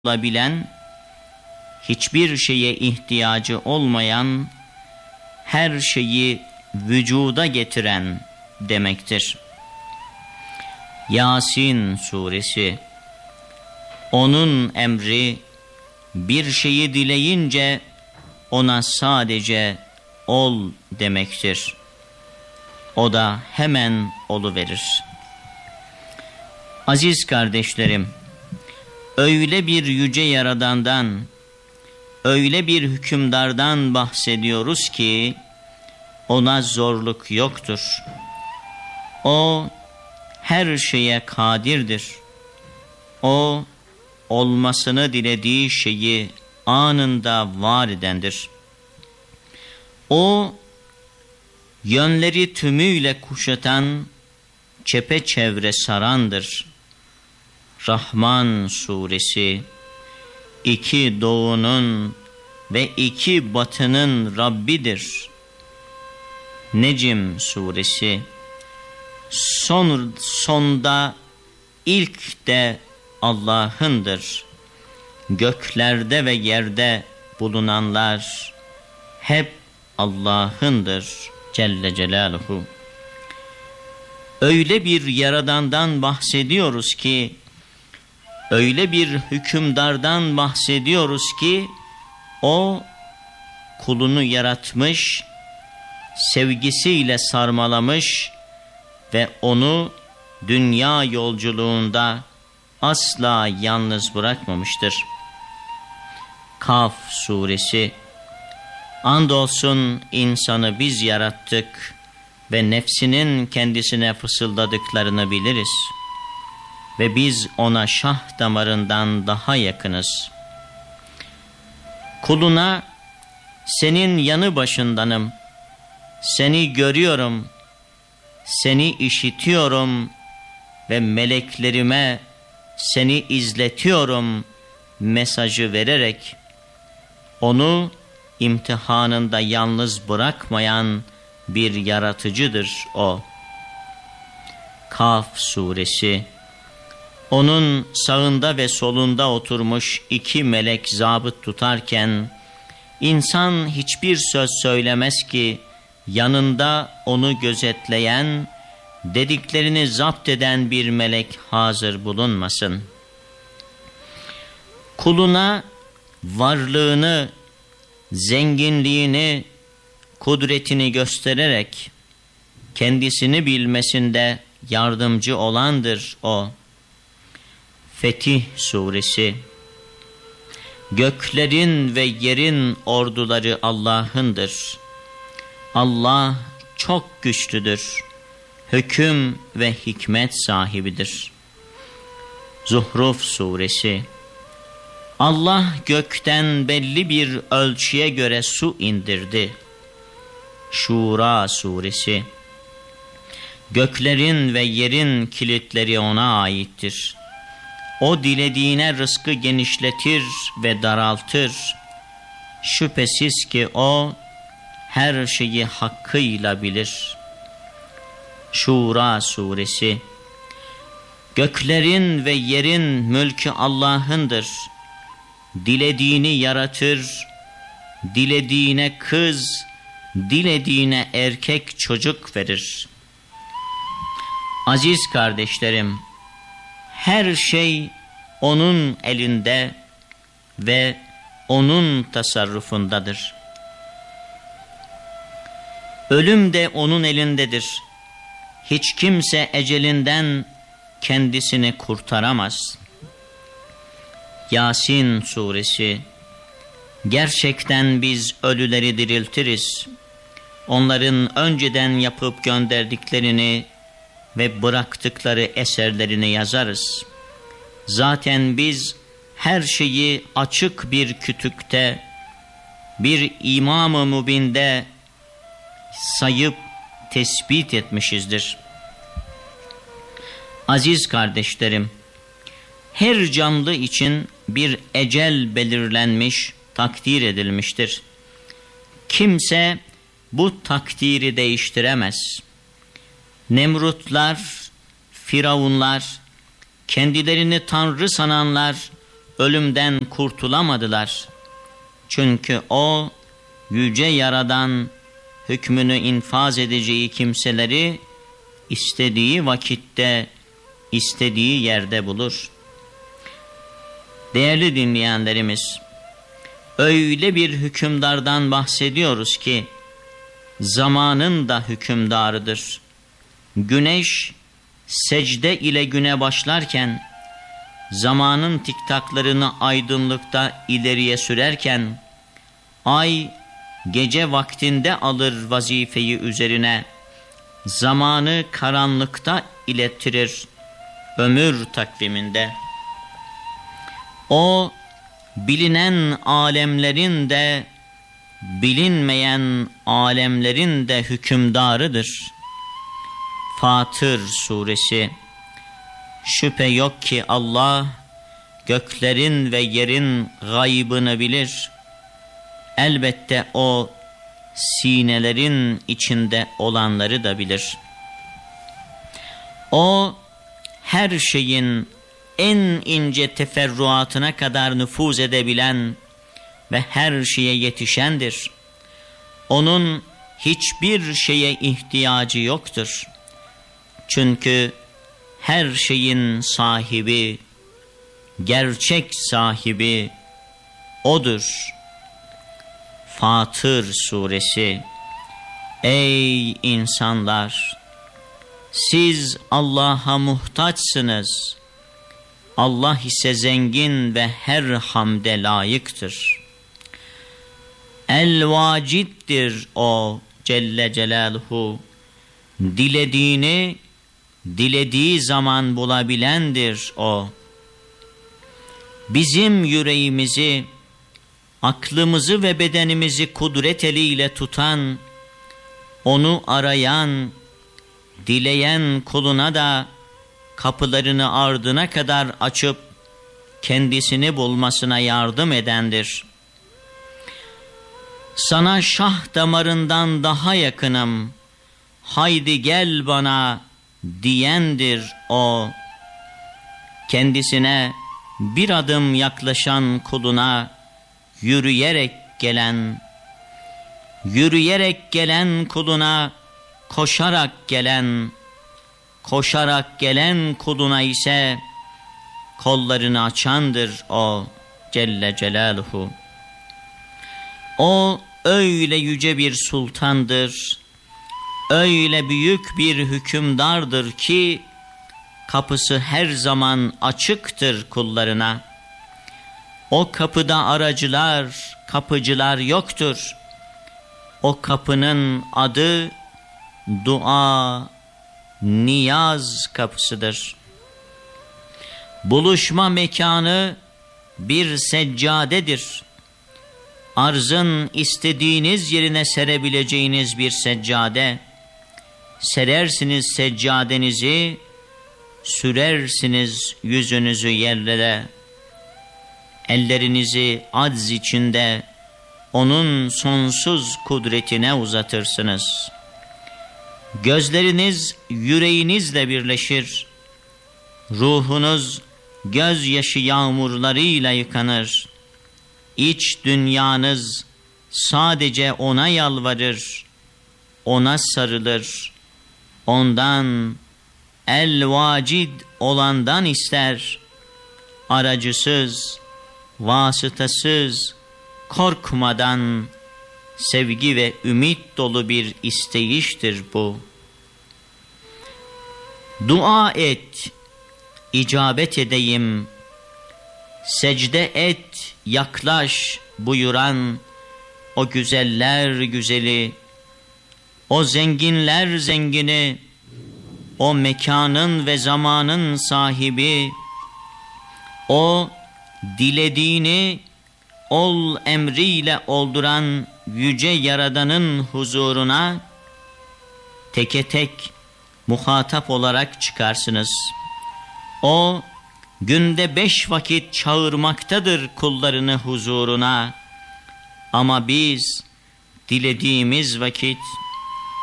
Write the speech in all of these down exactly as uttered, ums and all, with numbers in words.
olabilen, hiçbir şeye ihtiyacı olmayan, her şeyi vücuda getiren demektir. Yasin suresi, onun emri, bir şeyi dileyince ona sadece ol demektir. O da hemen oluverir. Aziz kardeşlerim, öyle bir yüce Yaradan'dan, öyle bir hükümdardan bahsediyoruz ki ona zorluk yoktur. O her şeye kadirdir. O olmasını dilediği şeyi anında var edendir. O yönleri tümüyle kuşatan, çepeçevre sarandır. Rahman suresi, iki doğunun ve iki batının Rabbidir. Necm suresi, son, sonda ilk de Allah'ındır. Göklerde ve yerde bulunanlar hep Allah'ındır Celle Celaluhu. Öyle bir Yaradan'dan bahsediyoruz ki, öyle bir hükümdardan bahsediyoruz ki, o kulunu yaratmış, sevgisiyle sarmalamış ve onu dünya yolculuğunda asla yalnız bırakmamıştır. Kaf suresi, andolsun insanı biz yarattık ve nefsinin kendisine fısıldadıklarını biliriz ve biz ona şah damarından daha yakınız. Kuluna senin yanı başındanım, seni görüyorum, seni işitiyorum ve meleklerime seni izletiyorum mesajı vererek onu imtihanında yalnız bırakmayan bir yaratıcıdır o. Kaf suresi, onun sağında ve solunda oturmuş iki melek zabıt tutarken, insan hiçbir söz söylemez ki, yanında onu gözetleyen, dediklerini zapt eden bir melek hazır bulunmasın. Kuluna varlığını, zenginliğini, kudretini göstererek kendisini bilmesinde yardımcı olandır o. Fetih suresi, göklerin ve yerin orduları Allah'ındır. Allah çok güçlüdür, hüküm ve hikmet sahibidir. Zuhruf suresi, Allah gökten belli bir ölçüye göre su indirdi. Şura suresi, göklerin ve yerin kilitleri ona aittir. O dilediğine rızkı genişletir ve daraltır. Şüphesiz ki o her şeyi hakkıyla bilir. Şura suresi, göklerin ve yerin mülkü Allah'ındır. Dilediğini yaratır, dilediğine kız, dilediğine erkek çocuk verir. Aziz kardeşlerim, her şey onun elinde ve onun tasarrufundadır. Ölüm de onun elindedir. Hiç kimse ecelinden kendisini kurtaramaz. Yasin suresi, gerçekten biz ölüleri diriltiriz. Onların önceden yapıp gönderdiklerini ve bıraktıkları eserlerini yazarız. Zaten biz her şeyi açık bir kütükte, bir İmam-ı Mubin'de sayıp tespit etmişizdir. Aziz kardeşlerim, her canlı için bir ecel belirlenmiş, takdir edilmiştir. Kimse bu takdiri değiştiremez. Nemrutlar, firavunlar, kendilerini tanrı sananlar ölümden kurtulamadılar. Çünkü o yüce Yaradan hükmünü infaz edeceği kimseleri istediği vakitte, istediği yerde bulur. Değerli dinleyenlerimiz, öyle bir hükümdardan bahsediyoruz ki zamanın da hükümdarıdır. Güneş secde ile güne başlarken, zamanın tiktaklarını aydınlıkta ileriye sürerken, ay gece vaktinde alır vazifeyi üzerine, zamanı karanlıkta ilettirir ömür takviminde. O bilinen alemlerin de bilinmeyen alemlerin de hükümdarıdır. Fatır suresi. Şüphe yok ki Allah göklerin ve yerin gaybını bilir. Elbette o sinelerin içinde olanları da bilir. O her şeyin en ince teferruatına kadar nüfuz edebilen ve her şeye yetişendir. Onun hiçbir şeye ihtiyacı yoktur. Çünkü her şeyin sahibi, gerçek sahibi O'dur. Fatır suresi. Ey insanlar! Siz Allah'a muhtaçsınız. Allah ise zengin ve her hamde layıktır. El-Vacid'dir o Celle Celaluhu. Dilediğini dilediği zaman bulabilendir o. Bizim yüreğimizi, aklımızı ve bedenimizi kudret eliyle tutan, onu arayan, dileyen kuluna da kapılarını ardına kadar açıp kendisini bulmasına yardım edendir. Sana şah damarından daha yakınım, haydi gel bana diyendir o. Kendisine bir adım yaklaşan kuluna yürüyerek gelen, yürüyerek gelen kuluna koşarak gelen, koşarak gelen kuluna ise kollarını açandır o Celle Celaluhu. O öyle yüce bir sultandır, öyle büyük bir hükümdardır ki kapısı her zaman açıktır kullarına. O kapıda aracılar, kapıcılar yoktur. O kapının adı dua, niyaz kapısıdır. Buluşma mekanı bir seccadedir. Arzın istediğiniz yerine serebileceğiniz bir seccade. Serersiniz seccadenizi, sürersiniz yüzünüzü yerlere. Ellerinizi acz içinde onun sonsuz kudretine uzatırsınız. Gözleriniz yüreğinizle birleşir. Ruhunuz gözyaşı yağmurlarıyla yıkanır. İç dünyanız sadece ona yalvarır, ona sarılır. Ondan, el-Vacid olandan ister. Aracısız, vasıtasız, korkmadan sevgi ve ümit dolu bir isteyiştir bu. Dua et, icabet edeyim. Secde et, yaklaş buyuran o güzeller güzeli, o zenginler zengini, o mekanın ve zamanın sahibi, o dilediğini ol emriyle olduran yüce Yaradan'ın huzuruna teke tek muhatap olarak çıkarsınız. O günde beş vakit çağırmaktadır kullarını huzuruna. Ama biz dilediğimiz vakit,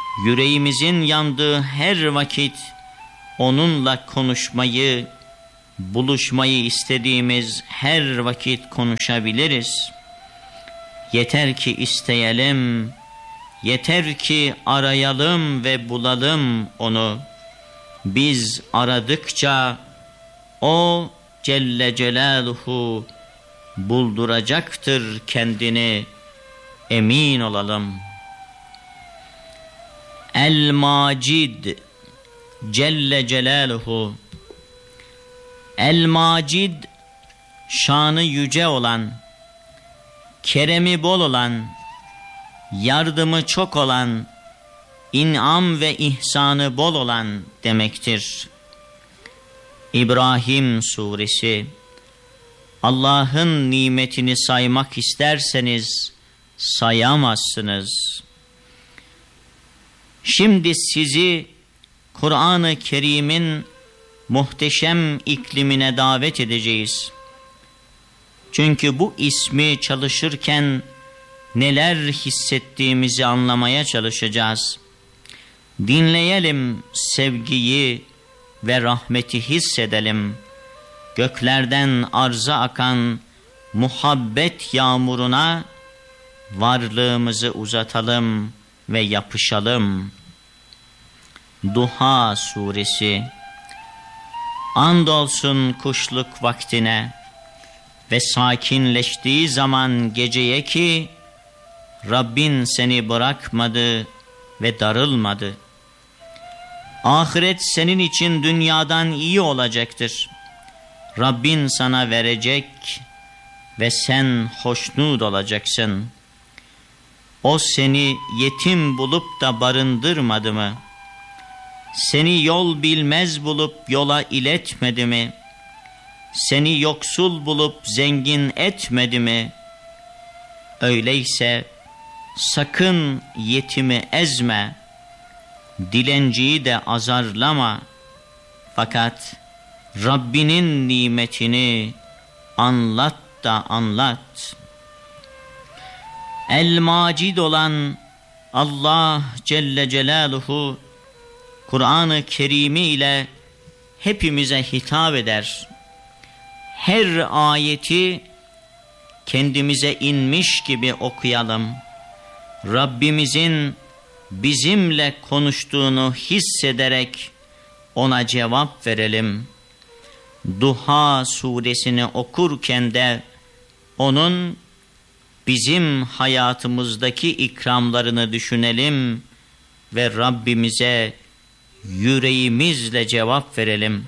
yüreğimizin yandığı her vakit onunla konuşmayı, buluşmayı istediğimiz her vakit konuşabiliriz. Yeter ki isteyelim, yeter ki arayalım ve bulalım onu. Biz aradıkça o Celle Celaluhu bulduracaktır kendini, emin olalım. El-Macid Celle Celaluhu, El-Macid, şanı yüce olan, keremi bol olan, yardımı çok olan, inam ve ihsanı bol olan demektir. İbrahim suresi. Allah'ın nimetini saymak isterseniz sayamazsınız. Şimdi sizi Kur'an-ı Kerim'in muhteşem iklimine davet edeceğiz. Çünkü bu ismi çalışırken neler hissettiğimizi anlamaya çalışacağız. Dinleyelim sevgiyi ve rahmeti hissedelim. Göklerden arza akan muhabbet yağmuruna varlığımızı uzatalım ve yapışalım. Duha suresi. Andolsun kuşluk vaktine ve sakinleştiği zaman geceye ki Rabbin seni bırakmadı ve darılmadı. Ahiret senin için dünyadan iyi olacaktır. Rabbin sana verecek ve sen hoşnut olacaksın. O seni yetim bulup da barındırmadı mı? Seni yol bilmez bulup yola iletmedi mi? Seni yoksul bulup zengin etmedi mi? Öyleyse sakın yetimi ezme, dilenciyi de azarlama. Fakat Rabbinin nimetini anlat da anlat. El-Macid olan Allah Celle Celaluhu Kur'an-ı Kerim'i ile hepimize hitap eder. Her ayeti kendimize inmiş gibi okuyalım. Rabbimizin bizimle konuştuğunu hissederek ona cevap verelim. Duha suresini okurken de onun bizim hayatımızdaki ikramlarını düşünelim ve Rabbimize yüreğimizle cevap verelim.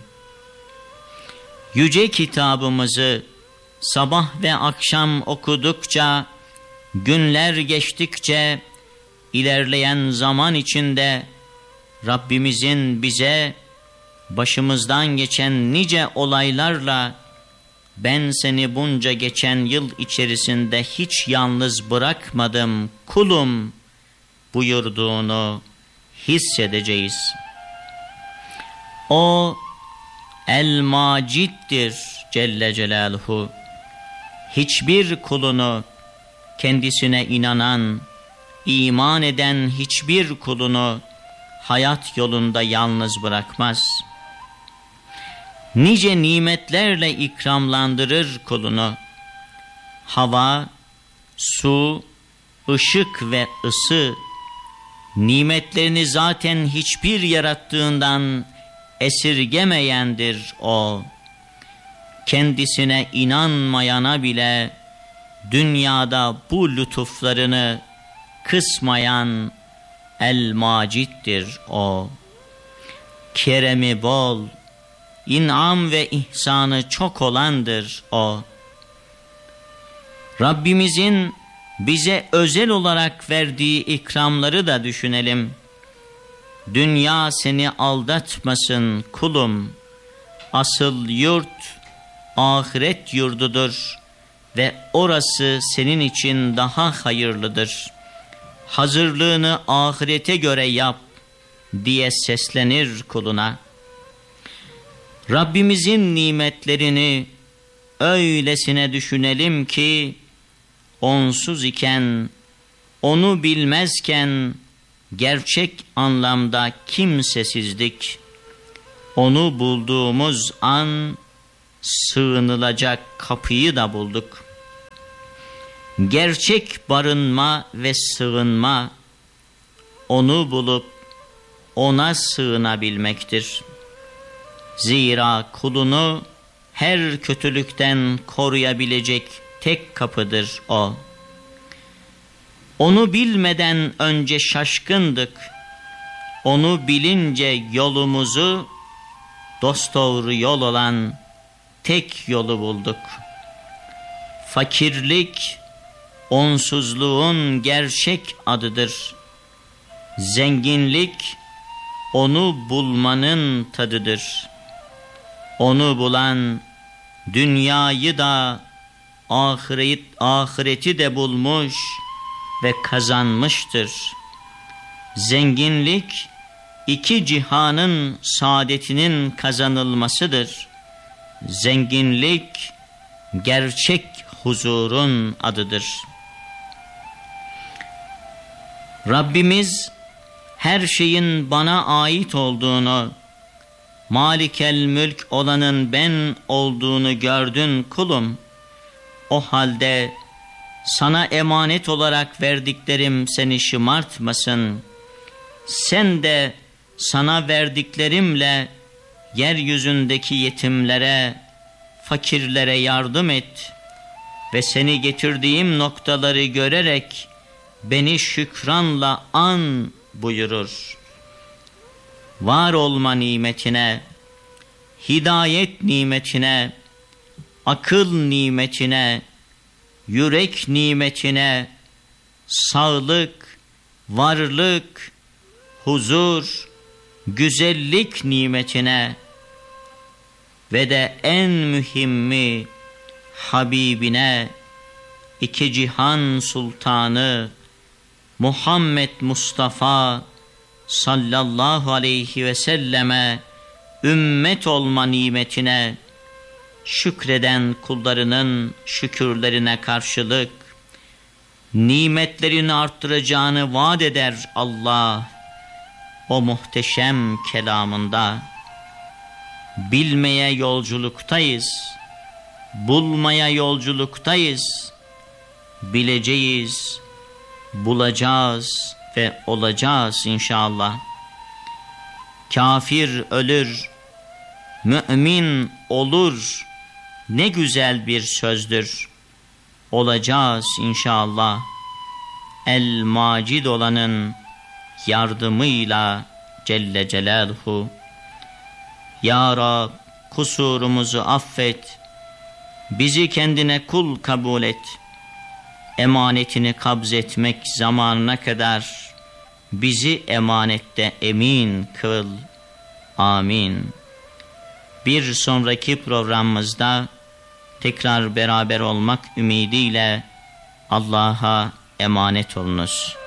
Yüce kitabımızı sabah ve akşam okudukça, günler geçtikçe, ilerleyen zaman içinde Rabbimizin bize başımızdan geçen nice olaylarla ben seni bunca geçen yıl içerisinde hiç yalnız bırakmadım kulum buyurduğunu hissedeceğiz. O El-Macid'dir Celle Celaluhu. Hiçbir kulunu, kendisine inanan, iman eden hiçbir kulunu hayat yolunda yalnız bırakmaz. Nice nimetlerle ikramlandırır kulunu. Hava, su, ışık ve ısı, nimetlerini zaten hiçbir yarattığından esirgemeyendir o. Kendisine inanmayana bile dünyada bu lütuflarını kısmayan El-Macid'dir o. Keremi bol, inam ve ihsanı çok olandır o. Rabbimizin bize özel olarak verdiği ikramları da düşünelim. Dünya seni aldatmasın kulum. Asıl yurt ahiret yurdudur ve orası senin için daha hayırlıdır. Hazırlığını ahirete göre yap diye seslenir kuluna. Rabbimizin nimetlerini öylesine düşünelim ki onsuz iken, onu bilmezken gerçek anlamda kimsesizdik. Onu bulduğumuz an sığınılacak kapıyı da bulduk. Gerçek barınma ve sığınma, onu bulup ona sığınabilmektir. Zira kulunu her kötülükten koruyabilecek tek kapıdır o. Onu bilmeden önce şaşkındık. Onu bilince yolumuzu dosdoğru yol olan tek yolu bulduk. Fakirlik onsuzluğun gerçek adıdır. Zenginlik onu bulmanın tadıdır. Onu bulan dünyayı da ahiret, ahireti de bulmuş ve kazanmıştır. Zenginlik iki cihanın saadetinin kazanılmasıdır. Zenginlik gerçek huzurun adıdır. Rabbimiz her şeyin bana ait olduğunu, Malikel mülk olanın ben olduğunu gördün kulum. O halde sana emanet olarak verdiklerim seni şımartmasın. Sen de sana verdiklerimle yeryüzündeki yetimlere, fakirlere yardım et ve seni getirdiğim noktaları görerek beni şükranla an buyurur. Var olma nimetine, hidayet nimetine, akıl nimetine, yürek nimetine, sağlık, varlık, huzur, güzellik nimetine ve de en mühimmi Habibine, iki cihan sultanı Muhammed Mustafa sallallahu aleyhi ve selleme ümmet olma nimetine, şükreden kullarının şükürlerine karşılık nimetlerini arttıracağını vaat eder Allah o muhteşem kelamında. Bilmeye yolculuktayız, bulmaya yolculuktayız, bileceğiz, bulacağız ve olacağız inşallah. Kafir ölür, mümin olur, ne güzel bir sözdür. Olacağız inşallah. El Macid olanın yardımıyla Celle Celaluhu. Ya Rab, kusurumuzu affet, bizi kendine kul kabul et. Emanetini kabz etmek zamanına kadar bizi emanette emin kıl. Amin. Bir sonraki programımızda tekrar beraber olmak ümidiyle Allah'a emanet olunuz.